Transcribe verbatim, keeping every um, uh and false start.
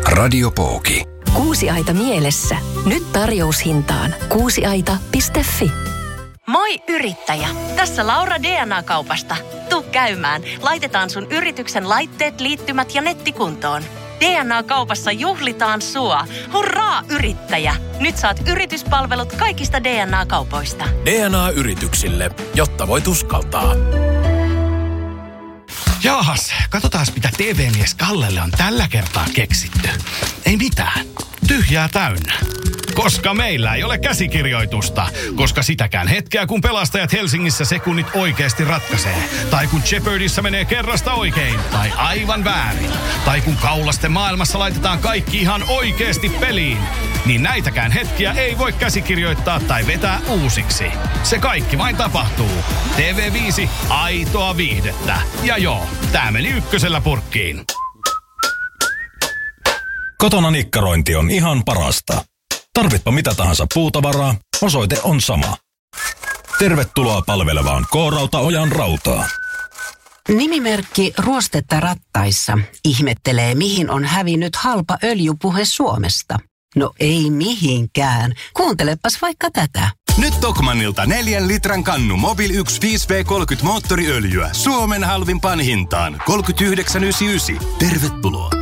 Radiopooki. Kuusiaita mielessä. Nyt tarjoushintaan. Kuusiaita piste fi. Moi yrittäjä! Tässä Laura D N A-kaupasta. Tuu käymään. Laitetaan sun yrityksen laitteet, liittymät ja netti kuntoon. D N A-kaupassa juhlitaan sua. Hurraa yrittäjä! Nyt saat yrityspalvelut kaikista D N A-kaupoista. D N A-yrityksille, jotta voit uskaltaa. Jaahas, katsotaas mitä T V-mies Kallelle on tällä kertaa keksitty. Ei mitään. Tyhjää täynnä. Koska meillä ei ole käsikirjoitusta. Koska sitäkään hetkeä, kun pelastajat Helsingissä sekunnit oikeasti ratkaisee. Tai kun Jeopardyssa menee kerrasta oikein. Tai aivan väärin. Tai kun kaulasten maailmassa laitetaan kaikki ihan oikeasti peliin. Niin näitäkään hetkiä ei voi käsikirjoittaa tai vetää uusiksi. Se kaikki vain tapahtuu. T V viisi, aitoa viihdettä. Ja joo, tää meni ykkösellä purkkiin. Kotona nikkarointi on ihan parasta. Tarvitpa mitä tahansa puutavaraa, osoite on sama. Tervetuloa palvelevaan K-Rautaojan rautaan. Nimimerkki Ruostetta rattaissa ihmettelee, mihin on hävinnyt halpa öljypuhe Suomesta. No ei mihinkään. Kuuntelepas vaikka tätä. Nyt Tokmannilta neljän litran kannu Mobil yksi viisi V kolmekymmentä moottoriöljyä Suomen halvimpaan hintaan kolmekymmentäyhdeksän yhdeksänkymmentäyhdeksän. Tervetuloa.